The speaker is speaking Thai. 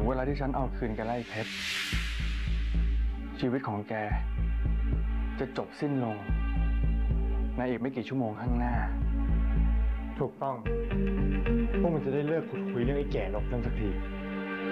เวลาที่ฉันเอาคืนแกไล่เพชรชีวิตของแกจะจบสิ้นลงในอีกไม่กี่ชั่วโมงข้างหน้าถูกต้องพวกมันจะได้เลิกขุดคุยเรื่องไอ้แก่ลบนั่นสักที